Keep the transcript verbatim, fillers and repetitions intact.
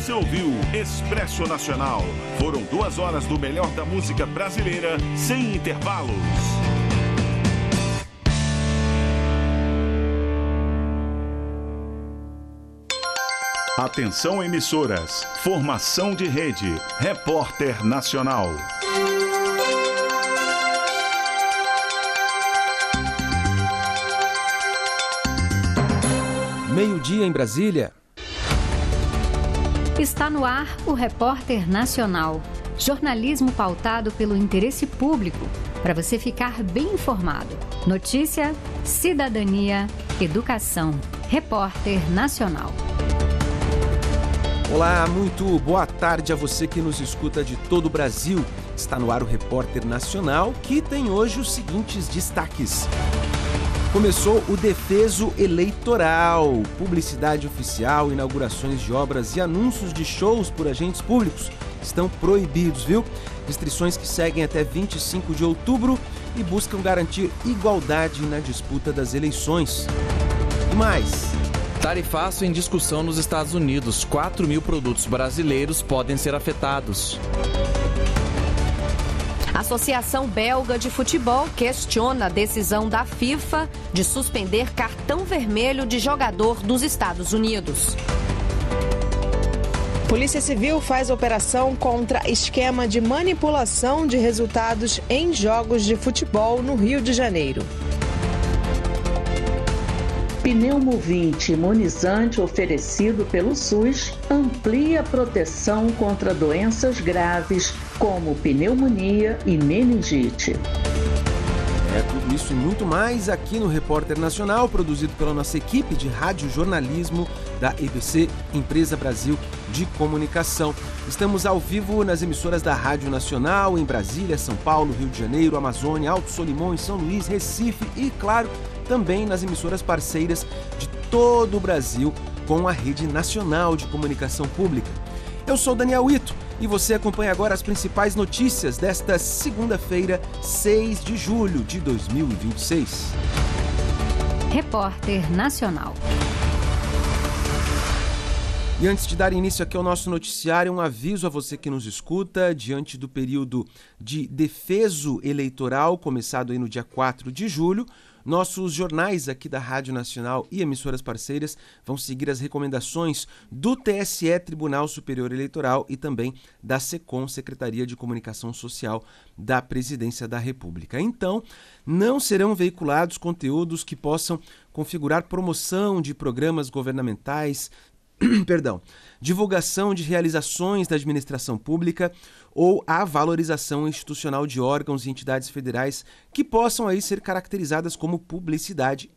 Você ouviu Expresso Nacional. Foram duas horas do melhor da música brasileira, sem intervalos. Atenção, emissoras. Formação de rede. Repórter Nacional. Meio-dia em Brasília. Está no ar o Repórter Nacional. Jornalismo pautado pelo interesse público, para você ficar bem informado. Notícia, cidadania, educação. Repórter Nacional. Olá, muito boa tarde a você que nos escuta de todo o Brasil. Está no ar o Repórter Nacional, que tem hoje os seguintes destaques. Começou o Defeso Eleitoral, publicidade oficial, inaugurações de obras e anúncios de shows por agentes públicos estão proibidos, viu? Restrições que seguem até vinte e cinco de outubro e buscam garantir igualdade na disputa das eleições. E mais... Tarifaço em discussão nos Estados Unidos. quatro mil produtos brasileiros podem ser afetados. A Associação Belga de Futebol questiona a decisão da FIFA de suspender cartão vermelho de jogador dos Estados Unidos. Polícia Civil faz operação contra esquema de manipulação de resultados em jogos de futebol no Rio de Janeiro. Pneumovinte imunizante oferecido pelo SUS amplia a proteção contra doenças graves como pneumonia e meningite. É tudo isso e muito mais aqui no Repórter Nacional, produzido pela nossa equipe de radiojornalismo da E B C, Empresa Brasil de Comunicação. Estamos ao vivo nas emissoras da Rádio Nacional em Brasília, São Paulo, Rio de Janeiro, Amazônia, Alto Solimões, São Luís, Recife e, claro, também nas emissoras parceiras de todo o Brasil com a Rede Nacional de Comunicação Pública. Eu sou Daniel Ito e você acompanha agora as principais notícias desta segunda-feira, seis de julho de dois mil e vinte e seis. Repórter Nacional. E antes de dar início aqui ao nosso noticiário, um aviso a você que nos escuta, diante do período de defeso eleitoral, começado aí no dia quatro de julho, nossos jornais aqui da Rádio Nacional e emissoras parceiras vão seguir as recomendações do T S E, Tribunal Superior Eleitoral, e também da SECOM, Secretaria de Comunicação Social da Presidência da República. Então, não serão veiculados conteúdos que possam configurar promoção de programas governamentais, Perdão, divulgação de realizações da administração pública ou a valorização institucional de órgãos e entidades federais que possam aí ser caracterizadas como publicidade